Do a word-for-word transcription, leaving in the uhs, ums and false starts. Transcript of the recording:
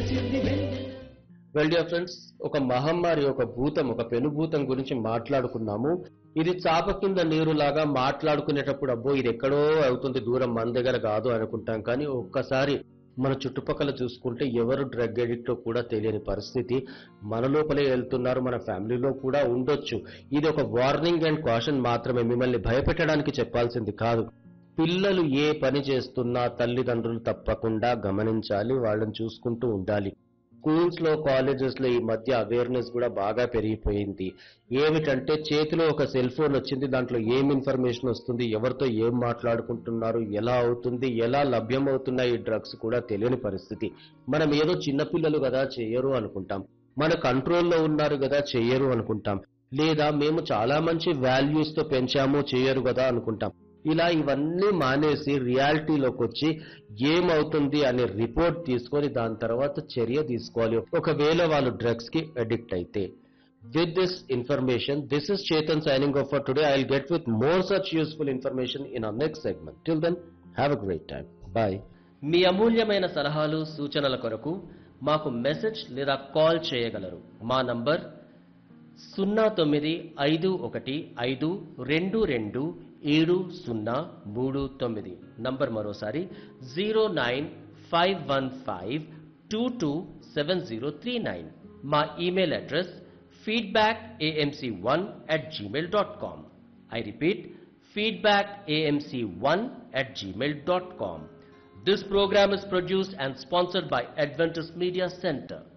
Well dear friends, ఒక మహమ్మారి, ఒక భూతం, ఒక పెనుభూతం గురించి మాట్లాడుకున్నాము. ఇది చాప కింద నీరులాగా మాట్లాడుకునేటప్పుడు అబ్బో ఇది ఎక్కడో అవుతుంది, దూరం మన దగ్గర కాదు అనుకుంటాం. కానీ ఒక్కసారి మన చుట్టుపక్కల చూసుకుంటే ఎవరు డ్రగ్ ఎడిక్ట్ కూడా తెలియని పరిస్థితి మన లోపలే వెళ్తున్నారు, మన ఫ్యామిలీలో కూడా ఉండొచ్చు. ఇది ఒక వార్నింగ్ అండ్ కాషన్ మాత్రమే, మిమ్మల్ని భయపెట్టడానికి చెప్పాల్సింది కాదు. పిల్లలు ఏ పని చేస్తున్నా తల్లిదండ్రులు తప్పకుండా గమనించాలి, వాళ్ళని చూసుకుంటూ ఉండాలి. స్కూల్స్ లో, కాలేజెస్ లో ఈ మధ్య అవేర్నెస్ కూడా బాగా పెరిగిపోయింది. ఏమిటంటే చేతిలో ఒక సెల్ ఫోన్ వచ్చింది, దాంట్లో ఏం ఇన్ఫర్మేషన్ వస్తుంది, ఎవరితో ఏం మాట్లాడుకుంటున్నారు, ఎలా అవుతుంది, ఎలా లభ్యమవుతున్నాయి ఈ డ్రగ్స్ కూడా తెలియని పరిస్థితి. మనం ఏదో చిన్నపిల్లలు కదా చెయ్యరు అనుకుంటాం, మన కంట్రోల్లో ఉన్నారు కదా చెయ్యరు అనుకుంటాం, లేదా మేము చాలా మంచి వాల్యూస్ తో పెంచాము చెయ్యరు కదా అనుకుంటాం. ఇలా ఇవన్నీ మానేసి రియాలిటీలోకి వచ్చి ఏమవుతుంది అనే రిపోర్ట్ తీసుకొని దాని తర్వాత చర్య తీసుకోవాలి ఒకవేళ వాళ్ళు డ్రగ్స్ కి అడిక్ట్ అయితే. With this information, this is Chetan signing off for today. I'll get with more such useful information in our next segment. Till then, have a great time. Bye. మీ అమూల్యమైన సలహాలు సూచనల కొరకు మాకు మెసేజ్ లేదా call చేయగలరు. మా number సున్నా తొమ్మిది ఐదు ఒకటి ఐదు రెండు రెండు ఏడు సున్నా మూడు తొమ్మిది. నంబర్ మరోసారి zero nine five one five two two seven zero three nine. మా email address feedback a m c one at gmail dot com. I repeat, feedback a m c one at gmail dot com. This program is produced and sponsored by Adventist Media Center.